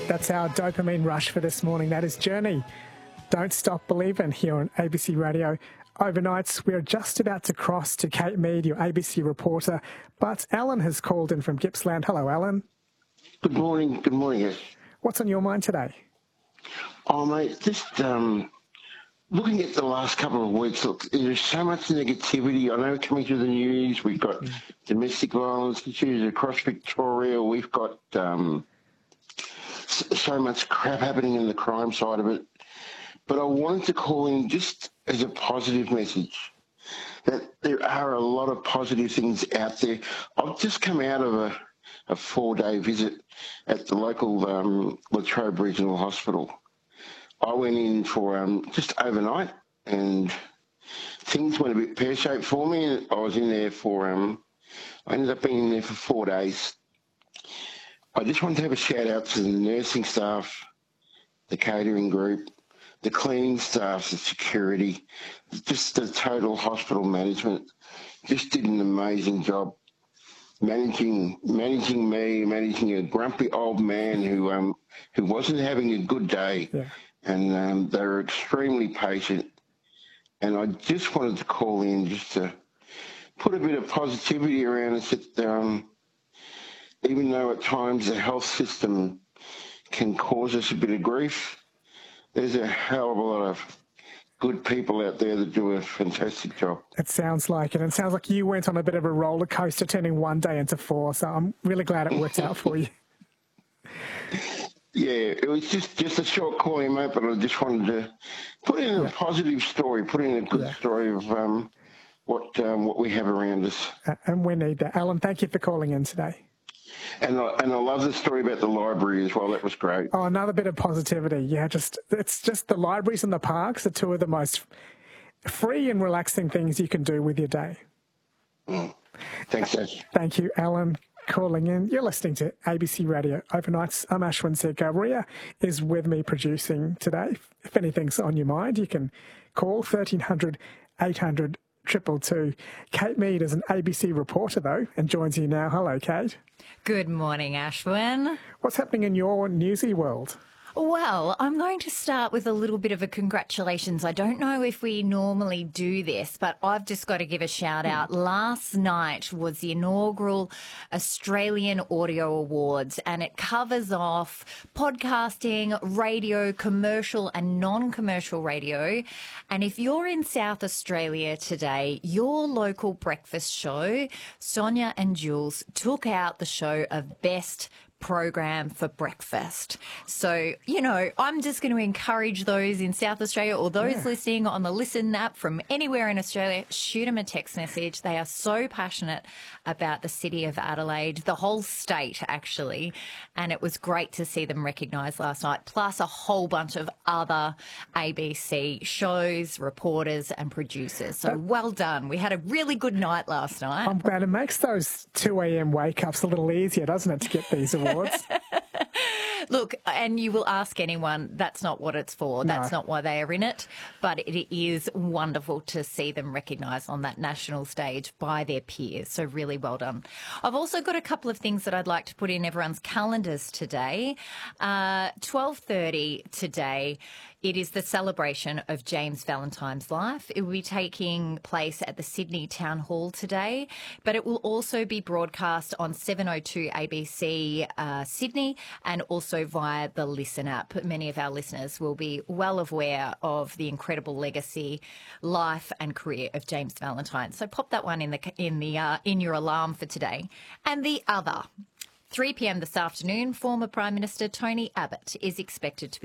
That's our dopamine rush for this morning. That is Journey. Don't Stop Believin' here on ABC Radio. Overnights, we're just about to cross to Kate Mead, your ABC reporter, but Alan has called in from Gippsland. Hello, Alan. Good morning. Good morning, yes. What's on your mind today? Oh, mate, just looking at the last couple of weeks, look, there's so much negativity. I know coming through the news, we've got domestic violence issues across Victoria. We've got so much crap happening in the crime side of it. But I wanted to call in just as a positive message that there are a lot of positive things out there. I've just come out of a 4-day visit at the local Latrobe Regional Hospital. I went in for just overnight and things went a bit pear-shaped for me. And I was in there for, I ended up being in there for 4 days. I just wanted to have a shout out to the nursing staff, the catering group, the cleaning staff, the security, just the total hospital management. Just did an amazing job managing me, managing a grumpy old man who wasn't having a good day. Yeah. And they were extremely patient. And I just wanted to call in just to put a bit of positivity around us that even though at times the health system can cause us a bit of grief, there's a hell of a lot of good people out there that do a fantastic job. It sounds like it. And it sounds like you went on a bit of a roller coaster, turning 1 day into 4. So I'm really glad it worked out for you. Yeah, it was just a short call, mate, but I just wanted to put in a positive story, put in a good story of what we have around us. And we need that. Alan, thank you for calling in today. And I love the story about the library as well. That was great. Oh, another bit of positivity. Yeah, it's just the libraries and the parks are two of the most free and relaxing things you can do with your day. Thanks, Ash. Thank you, Alan, calling in. You're listening to ABC Radio Overnights. I'm Ashwin Segar. Ria is with me producing today. If anything's on your mind, you can call 1300 800 222. Kate Mead is an ABC reporter, though, and joins you now. Hello, Kate. Good morning, Ashwin. What's happening in your newsy world? Well, I'm going to start with a little bit of a congratulations. I don't know if we normally do this, but I've just got to give a shout out. Last night was the inaugural Australian Audio Awards, and it covers off podcasting, radio, commercial and non-commercial radio. And if you're in South Australia today, your local breakfast show, Sonia and Jules, took out the show of Best Program for breakfast. So, I'm just going to encourage those in South Australia or those listening on the Listen app from anywhere in Australia, shoot them a text message. They are so passionate about the city of Adelaide, the whole state actually, and it was great to see them recognised last night, plus a whole bunch of other ABC shows, reporters and producers. So well done. We had a really good night last night. I'm glad it makes those 2 a.m. wake-ups a little easier, doesn't it, to get these awards? Look, and you will ask anyone, that's not what it's for. That's not why they are in it. But it is wonderful to see them recognised on that national stage by their peers. So really well done. I've also got a couple of things that I'd like to put in everyone's calendars today. 12:30 today. It is the celebration of James Valentine's life. It will be taking place at the Sydney Town Hall today, but it will also be broadcast on 702 ABC Sydney and also via the Listen app. Many of our listeners will be well aware of the incredible legacy, life and career of James Valentine. So pop that one in your alarm for today. And the other, 3 p.m. this afternoon, former Prime Minister Tony Abbott is expected to be